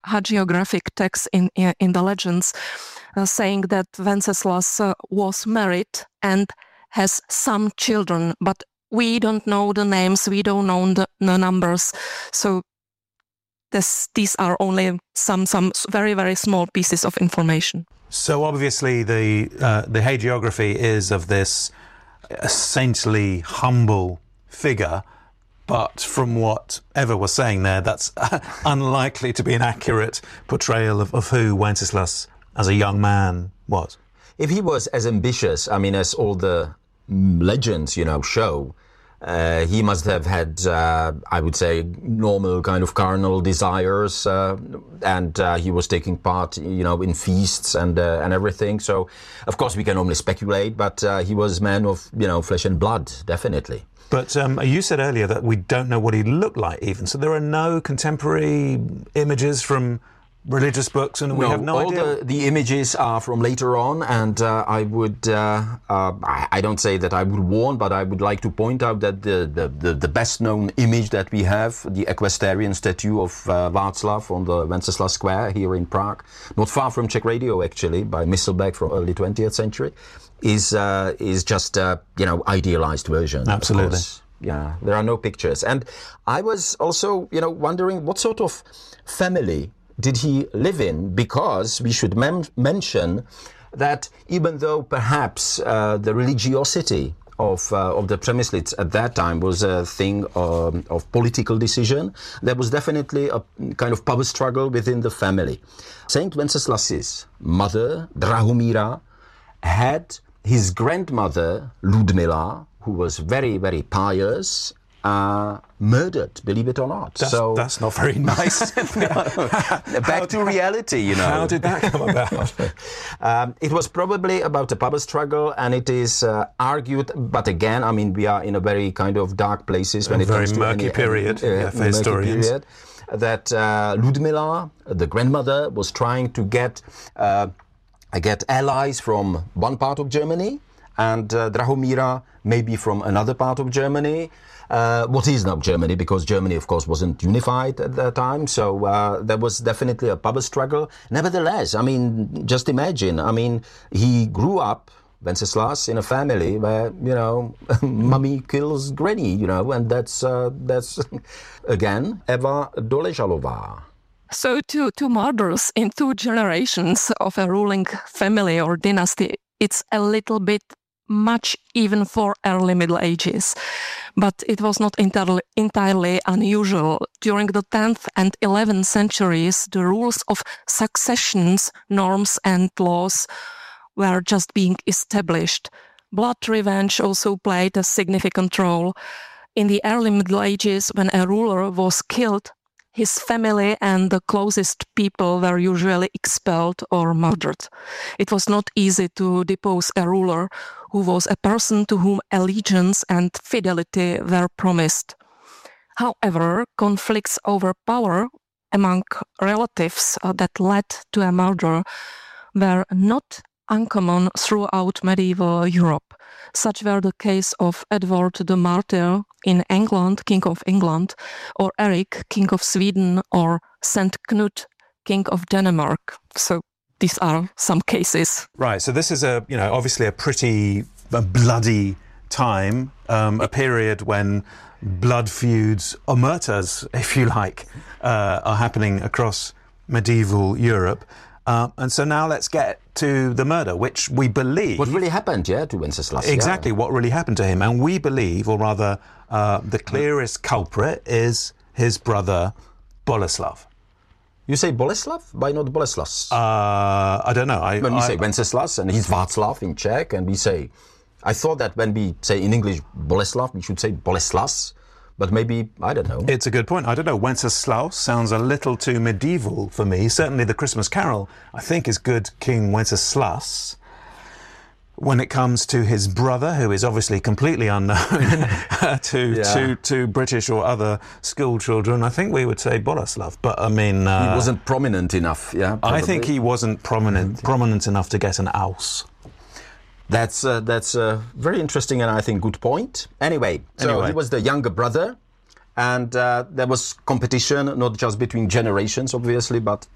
hagiographic texts in the legends saying that Wenceslas was married and has some children, but we don't know the names, we don't know the numbers. So these are only some very, very small pieces of information. So obviously the hagiography is of this saintly, humble figure, but from what Eva was saying there, that's unlikely to be an accurate portrayal of who Wenceslas as a young man was. If he was as ambitious, as all the legends, show, he must have had, I would say, normal kind of carnal desires, and he was taking part, in feasts and everything. So, of course, we can only speculate, but he was a man of, flesh and blood, definitely. But you said earlier that we don't know what he looked like even. So there are no contemporary images from religious books, and we have no idea. All the images are from later on, and I would, I don't say that I would warn, but I would like to point out that the best known image that we have, the equestrian statue of Václav on the Wenceslas Square here in Prague, not far from Czech Radio actually, by Misselbeck from early 20th century, is just idealized version. Absolutely. Yeah, there are no pictures. And I was also, wondering what sort of family did he live in? Because we should mention that even though perhaps the religiosity of the Přemyslids at that time was a thing of political decision, there was definitely a kind of power struggle within the family. Saint Wenceslas's mother, Drahomíra, had his grandmother, Ludmila, who was very, very pious, murdered, believe it or not. That's not very nice. Back to reality, How did that come about? It was probably about a power struggle, and it is argued, but again, we are in a very kind of dark places when it comes to murky period for historians. That Ludmila, the grandmother, was trying to get allies from one part of Germany, and Drahomíra maybe from another part of Germany. What is now Germany, because Germany, of course, wasn't unified at that time. So there was definitely a power struggle. Nevertheless, just imagine, he grew up, Wenceslas, in a family where, mummy kills granny, and that's again, Eva Doležalová. So two murders in 2 generations of a ruling family or dynasty, it's a little bit much even for early Middle Ages. But it was not entirely unusual. During the 10th and 11th centuries, the rules of successions, norms and laws were just being established. Blood revenge also played a significant role. In the early Middle Ages, when a ruler was killed, his family and the closest people were usually expelled or murdered. It was not easy to depose a ruler who was a person to whom allegiance and fidelity were promised. However, conflicts over power among relatives that led to a murder were not uncommon throughout medieval Europe. Such were the case of Edward the Martyr in England, King of England, or Eric, King of Sweden, or Saint Knut, King of Denmark. So these are some cases. Right, so this is obviously a pretty bloody time, a period when blood feuds, omertas, if you like, are happening across medieval Europe. And so now let's get to the murder, which we believe... What really happened, to Wenceslas. Exactly, what really happened to him. And we believe, or rather, the clearest culprit is his brother, Boleslav. You say Boleslav? Why not Boleslas? I don't know. When we say Wenceslas, and he's Václav in Czech, and we say... I thought that when we say in English Boleslav, we should say Boleslas. But maybe, I don't know. It's a good point. I don't know. Wenceslaus sounds a little too medieval for me. Certainly the Christmas Carol, I think, is good King Wenceslaus. When it comes to his brother, who is obviously completely unknown to British or other school children, I think we would say Boleslav. But I mean... he wasn't prominent enough, probably. I think he wasn't prominent enough to get an aus. That's a very interesting and I think good point. Anyway, he was the younger brother, and there was competition, not just between generations, obviously, but